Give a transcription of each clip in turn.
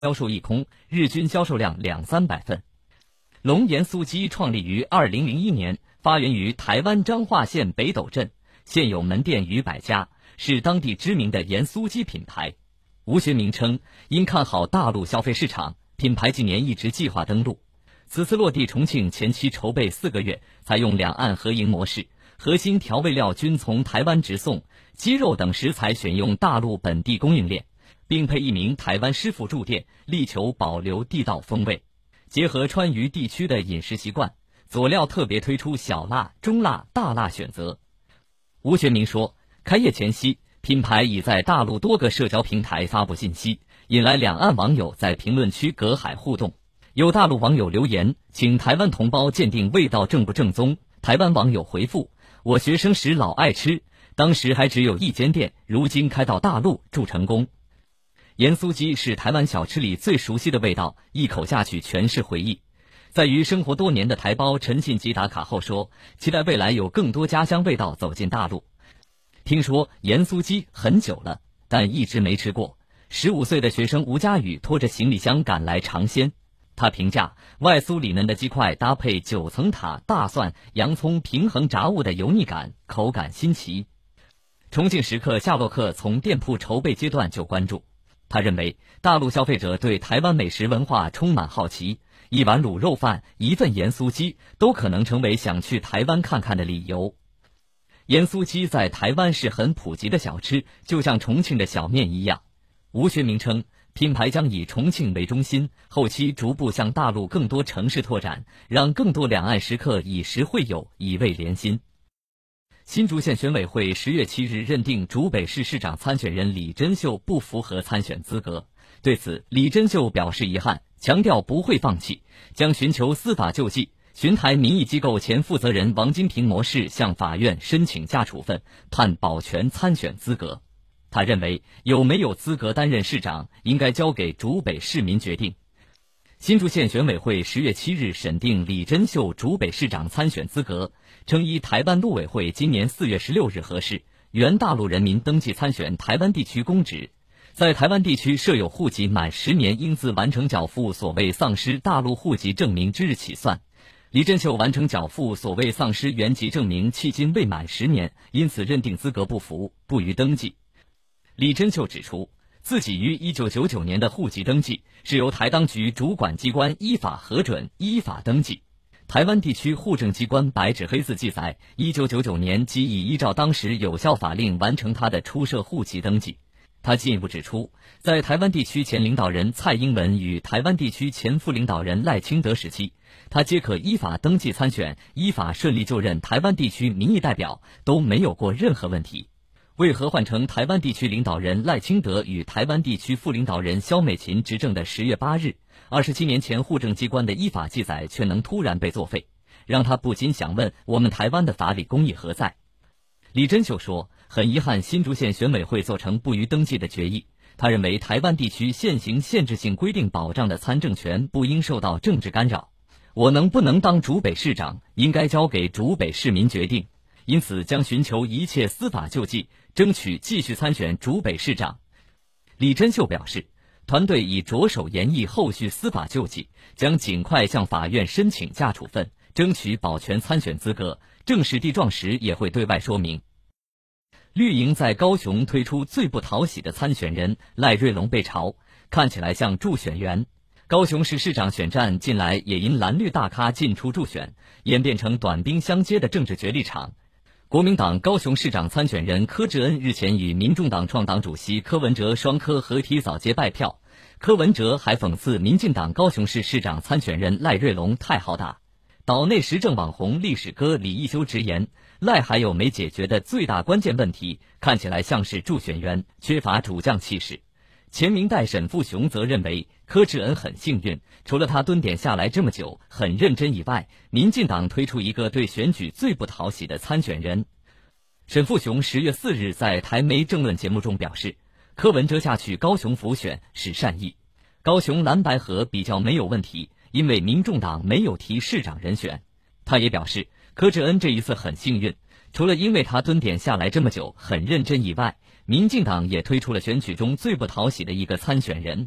销售一空，日均销售量200-300份。龙盐酥鸡创立于2001年，发源于台湾彰化县北斗镇，现有门店逾100家，是当地知名的盐酥鸡品牌。吴学明称，因看好大陆消费市场，品牌近年一直计划登陆。此次落地重庆前期筹备4个月，采用两岸合营模式，核心调味料均从台湾直送，鸡肉等食材选用大陆本地供应链，并配一名台湾师傅驻店，力求保留地道风味。结合川渝地区的饮食习惯，佐料特别推出小辣、中辣、大辣选择。吴学明说，开业前夕，品牌已在大陆多个社交平台发布信息，引来两岸网友在评论区隔海互动。有大陆网友留言，请台湾同胞鉴定味道正不正宗。台湾网友回复，我学生时老爱吃，当时还只有1间店，如今开到大陆，祝成功。盐酥鸡是台湾小吃里最熟悉的味道，一口下去全是回忆。在于生活多年的台胞陈信吉打卡后说，期待未来有更多家乡味道走进大陆。听说盐酥鸡很久了，但一直没吃过。15岁的学生吴佳宇拖着行李箱赶来尝鲜。他评价，外酥里嫩的鸡块搭配9层塔、大蒜、洋葱平衡炸物的油腻感，口感新奇。重庆食客夏洛克从店铺筹备阶段就关注。他认为，大陆消费者对台湾美食文化充满好奇，一碗卤肉饭、一份盐酥鸡都可能成为想去台湾看看的理由。盐酥鸡在台湾是很普及的小吃，就像重庆的小面一样。吴学明称，品牌将以重庆为中心，后期逐步向大陆更多城市拓展，让更多两岸食客以食会友，以味连心。新竹县选委会10月7日认定竹北市市长参选人李珍秀不符合参选资格。对此，李珍秀表示遗憾，强调不会放弃，将寻求司法救济。巡台民意机构前负责人王金平模式向法院申请假处分，判保全参选资格。他认为，有没有资格担任市长，应该交给竹北市民决定。新竹县选委会10月7日审定李珍秀竹北市长参选资格，称依台湾陆委会今年4月16日核示，原大陆人民登记参选台湾地区公职，在台湾地区设有户籍满10年应自完成缴付所谓丧失大陆户籍证明之日起算。李珍秀完成缴付所谓丧失原籍证明迄今未满10年，因此认定资格不符，不予登记。李珍秀指出，自己于1999年的户籍登记是由台当局主管机关依法核准、依法登记。台湾地区户政机关白纸黑字记载，1999年即已依照当时有效法令完成他的出设户籍登记。他进一步指出，在台湾地区前领导人蔡英文与台湾地区前副领导人赖清德时期，他皆可依法登记参选，依法顺利就任台湾地区民意代表，都没有过任何问题。为何换成台湾地区领导人赖清德与台湾地区副领导人萧美琴执政的10月8日，27年前户政机关的依法记载却能突然被作废，让他不禁想问，我们台湾的法理公义何在？李珍秀说，很遗憾新竹县选委会做成不予登记的决议。他认为台湾地区现行限制性规定保障的参政权不应受到政治干扰。我能不能当竹北市长，应该交给竹北市民决定，因此将寻求一切司法救济，争取继续参选竹北市长。李珍秀表示，团队已着手研议后续司法救济，将尽快向法院申请假处分，争取保全参选资格，正式地状时也会对外说明。绿营在高雄推出最不讨喜的参选人赖瑞隆被嘲，看起来像助选员。高雄市市长选战近来也因蓝绿大咖进出助选，演变成短兵相接的政治角力场。国民党高雄市长参选人柯志恩日前与民众党创党主席柯文哲双柯合体扫街拜票，柯文哲还讽刺民进党高雄市市长参选人赖瑞隆太好打。岛内时政网红历史哥李一修直言，赖还有没解决的最大关键问题，看起来像是助选员，缺乏主将气势。前明代沈富雄则认为，柯志恩很幸运，除了他蹲点下来这么久很认真以外，民进党推出一个对选举最不讨喜的参选人。沈富雄10月4日在台媒政论节目中表示，柯文哲下去高雄辅选是善意，高雄蓝白合比较没有问题，因为民众党没有提市长人选。他也表示，柯志恩这一次很幸运，除了因为他蹲点下来这么久很认真以外，民进党也推出了选举中最不讨喜的一个参选人。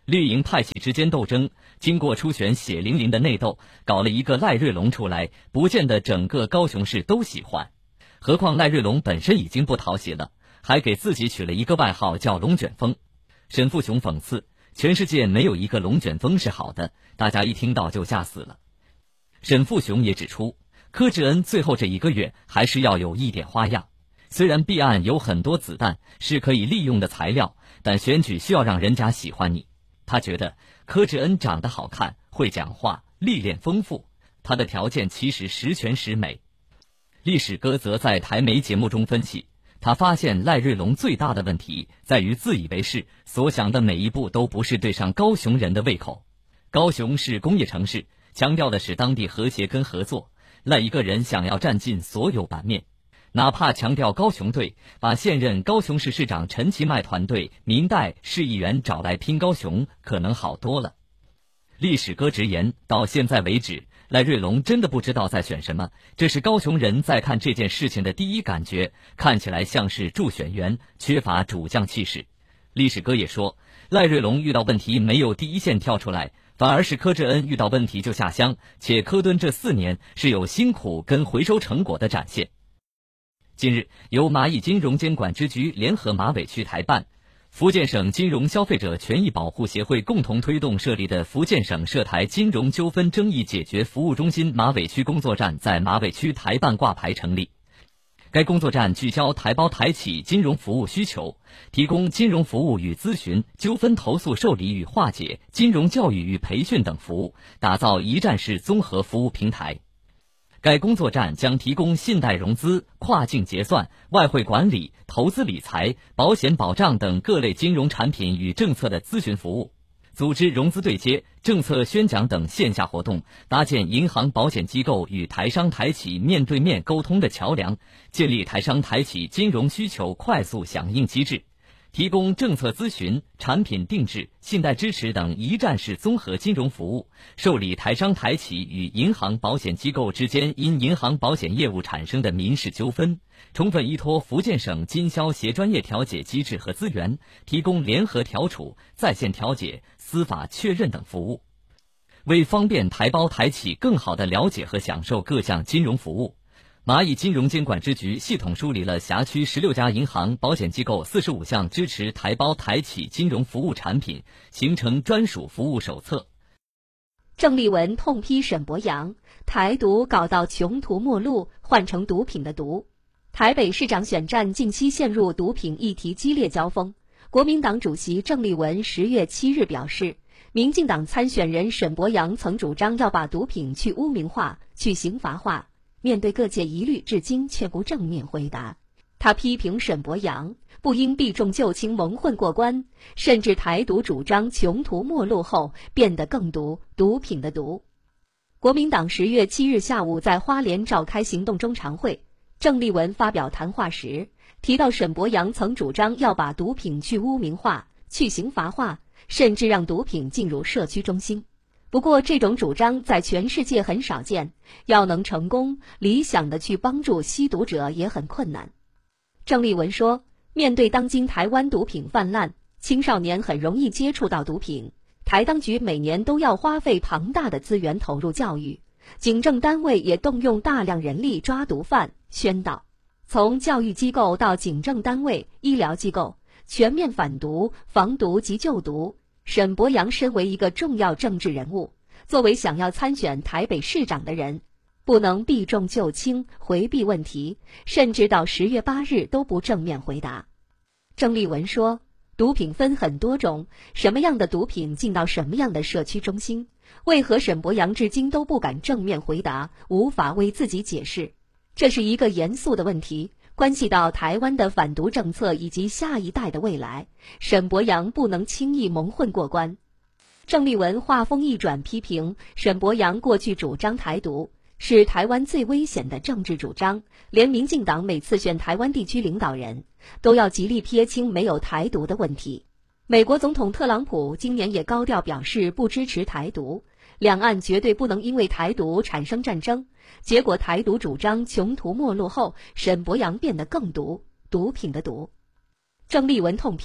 绿营派系之间斗争，经过初选血淋淋的内斗，搞了一个赖瑞龙出来，不见得整个高雄市都喜欢。何况赖瑞龙本身已经不讨喜了，还给自己取了一个外号叫龙卷风。沈富雄讽刺，全世界没有一个龙卷风是好的，大家一听到就吓死了。沈富雄也指出，柯志恩最后这1个月还是要有一点花样。虽然弊案有很多子弹是可以利用的材料，但选举需要让人家喜欢你。他觉得柯志恩长得好看，会讲话，历练丰富，他的条件其实十全十美。历史哥则在台媒节目中分析，他发现赖瑞龙最大的问题在于自以为是，所想的每一步都不是对上高雄人的胃口。高雄是工业城市，强调的是当地和谐跟合作，赖一个人想要占尽所有版面。哪怕强调高雄队，把现任高雄市市长陈其迈团队民代市议员找来拼高雄，可能好多了。历史哥直言，到现在为止，赖瑞龙真的不知道在选什么，这是高雄人在看这件事情的第一感觉，看起来像是助选员，缺乏主将气势。历史哥也说，赖瑞龙遇到问题没有第一线跳出来，反而是柯志恩遇到问题就下乡，且柯敦这4年是有辛苦跟回收成果的展现。近日，由蚂蚁金融监管支局联合马尾区台办、福建省金融消费者权益保护协会共同推动设立的福建省涉台金融纠纷争议解决服务中心马尾区工作站在马尾区台办挂牌成立。该工作站聚焦台胞台企金融服务需求，提供金融服务与咨询、纠纷投诉受理与化解、金融教育与培训等服务，打造一站式综合服务平台。该工作站将提供信贷融资、跨境结算、外汇管理、投资理财、保险保障等各类金融产品与政策的咨询服务，组织融资对接、政策宣讲等线下活动，搭建银行保险机构与台商台企面对面沟通的桥梁，建立台商台企金融需求快速响应机制，提供政策咨询、产品定制、信贷支持等一站式综合金融服务，受理台商台企与银行保险机构之间因银行保险业务产生的民事纠纷，充分依托福建省经销协专业调解机制和资源，提供联合调处、在线调解、司法确认等服务。为方便台胞台企更好地了解和享受各项金融服务，蚂蚁金融监管支局系统梳理了辖区16家银行、保险机构45项支持台胞台企金融服务产品，形成专属服务手册。 郑丽文痛批沈伯洋，台独搞到穷途末路，换成毒品的毒。台北市长选战近期陷入毒品议题激烈交锋。国民党主席郑丽文10月7日表示，民进党参选人沈伯洋曾主张要把毒品去污名化、去刑罚化。面对各界疑虑，至今却不正面回答。他批评沈伯洋不应避重就轻蒙混过关，甚至台独主张穷途末路后变得更毒，毒品的毒。国民党10月7日下午在花莲召开行动中常会，郑丽文发表谈话时提到，沈伯洋曾主张要把毒品去污名化、去刑罚化，甚至让毒品进入社区中心。不过这种主张在全世界很少见，要能成功理想的去帮助吸毒者也很困难。郑丽文说，面对当今台湾毒品泛滥，青少年很容易接触到毒品，台当局每年都要花费庞大的资源投入教育，警政单位也动用大量人力抓毒贩、宣导。从教育机构到警政单位、医疗机构，全面反毒、防毒及救毒。沈伯洋身为一个重要政治人物，作为想要参选台北市长的人，不能避重就轻，回避问题，甚至到10月8日都不正面回答。郑丽文说，毒品分很多种，什么样的毒品进到什么样的社区中心，为何沈伯洋至今都不敢正面回答，无法为自己解释？这是一个严肃的问题，关系到台湾的反毒政策以及下一代的未来，沈伯洋不能轻易蒙混过关。郑丽文话锋一转，批评沈伯洋过去主张台独是台湾最危险的政治主张，连民进党每次选台湾地区领导人都要极力撇清没有台独的问题。美国总统特朗普今年也高调表示不支持台独，两岸绝对不能因为台独产生战争。结果台独主张穷途末路后，沈伯洋变得更毒，毒品的毒。郑丽文痛批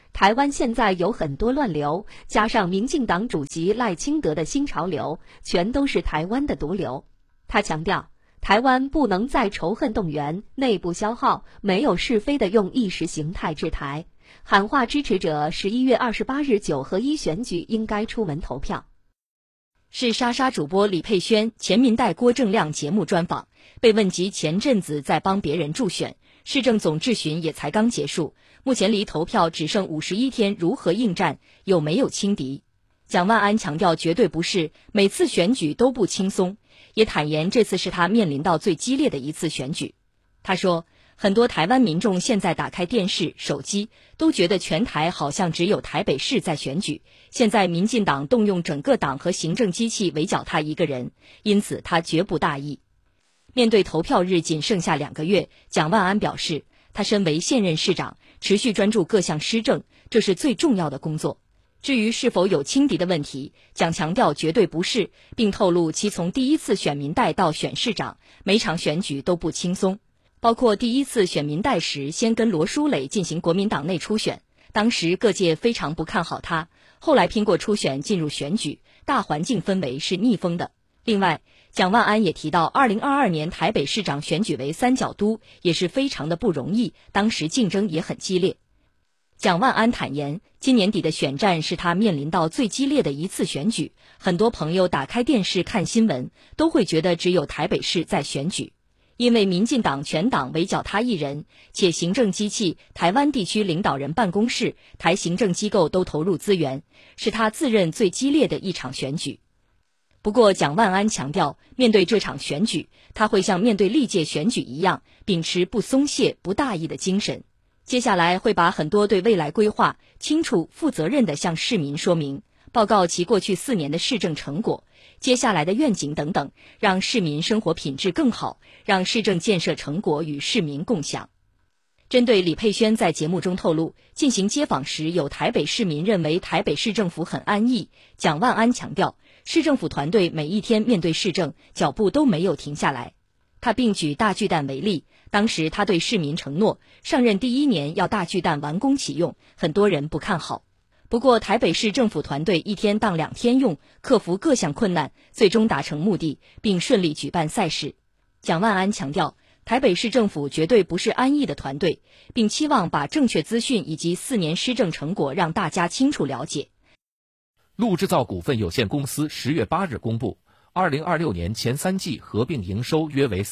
台湾现在有很多乱流，加上民进党主席赖清德的新潮流，全都是台湾的毒瘤。他强调，台湾不能再仇恨动员、内部消耗，没有是非的用意识形态治台，喊话支持者11月28日9合1选举应该出门投票。 是莎莎主播李佩轩前民代郭正亮节目专访，被问及前阵子在帮别人助选，市政总质询也才刚结束，目前离投票只剩51天，如何应战，有没有轻敌？蒋万安强调绝对不是，每次选举都不轻松，也坦言这次是他面临到最激烈的一次选举。他说，很多台湾民众现在打开电视、手机，都觉得全台好像只有台北市在选举，现在民进党动用整个党和行政机器围剿他一个人，因此他绝不大意。面对投票日仅剩下2个月，蒋万安表示，他身为现任市长，持续专注各项施政，这是最重要的工作。至于是否有轻敌的问题，蒋强调绝对不是，并透露其从第一次选民代到选市长，每场选举都不轻松。包括第一次选民代时，先跟罗淑蕾进行国民党内初选，当时各界非常不看好他，后来拼过初选进入选举，大环境氛围是逆风的。另外，蒋万安也提到2022年台北市长选举为三角都，也是非常的不容易，当时竞争也很激烈。蒋万安坦言，今年底的选战是他面临到最激烈的一次选举，很多朋友打开电视看新闻，都会觉得只有台北市在选举。因为民进党全党围剿他一人，且行政机器、台湾地区领导人办公室、台行政机构都投入资源，是他自认最激烈的一场选举。不过蒋万安强调，面对这场选举，他会像面对历届选举一样，秉持不松懈、不大意的精神。接下来会把很多对未来规划清楚、负责任地向市民说明，报告其过去4年的市政成果、接下来的愿景等等，让市民生活品质更好，让市政建设成果与市民共享。针对李佩轩在节目中透露，进行街访时有台北市民认为台北市政府很安逸，蒋万安强调，市政府团队每一天面对市政，脚步都没有停下来。他并举大巨蛋为例，当时他对市民承诺，上任第1年要大巨蛋完工启用，很多人不看好。不过台北市政府团队1天当2天用，克服各项困难，最终达成目的，并顺利举办赛事。蒋万安强调，台北市政府绝对不是安逸的团队，并期望把正确资讯以及4年施政成果让大家清楚了解。 陆制造股份有限公司10月8日公布，2026年前3季合并营收约为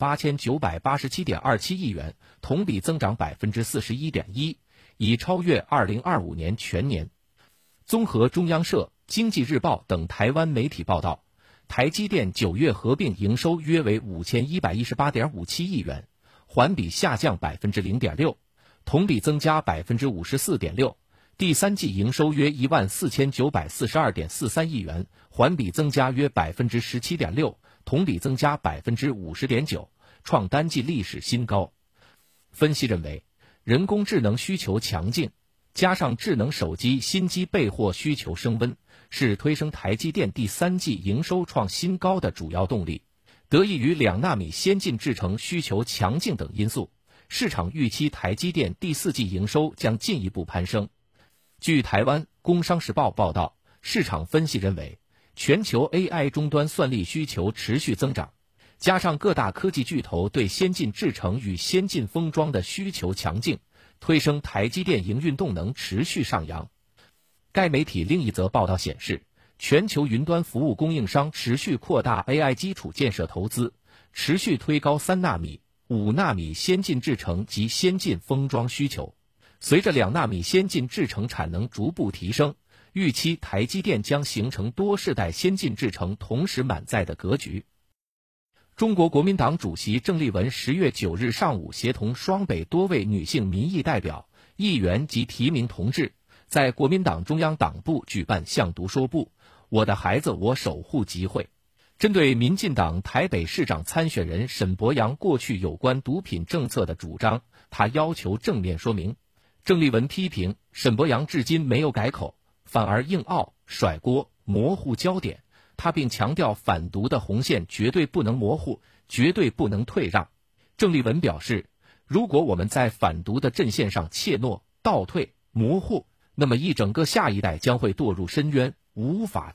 38987.27亿元，同比增长 41.1%， 已超越2025年全年。综合中央社、经济日报等台湾媒体报道，台积电9月合并营收约为5118.57亿元，环比下降 0.6%， 同比增加 54.6%。第3季营收约14942.43亿元，环比增加约 17.6%， 同比增加 50.9%， 创单季历史新高。分析认为，人工智能需求强劲，加上智能手机新机备货需求升温，是推升台积电第3季营收创新高的主要动力。得益于2纳米先进制程需求强劲等因素，市场预期台积电第4季营收将进一步攀升。据台湾《工商时报》报道，市场分析认为，全球 AI 终端算力需求持续增长，加上各大科技巨头对先进制程与先进封装的需求强劲，推升台积电营运动能持续上扬。该媒体另一则报道显示，全球云端服务供应商持续扩大 AI 基础建设投资，持续推高3纳米、5纳米先进制程及先进封装需求。随着2纳米先进制程产能逐步提升，预期台积电将形成多世代先进制程同时满载的格局。中国国民党主席郑丽文10月9日上午协同双北多位女性民意代表、议员及提名同志，在国民党中央党部举办向读说部我的孩子我守护集会。针对民进党台北市长参选人沈伯洋过去有关毒品政策的主张，他要求正面说明。郑丽文批评沈伯洋至今没有改口，反而硬拗、甩锅、模糊焦点。他并强调反毒的红线绝对不能模糊，绝对不能退让。郑丽文表示，如果我们在反毒的阵线上怯懦、倒退， 模糊，那么一整个下一代将会堕入深渊，无法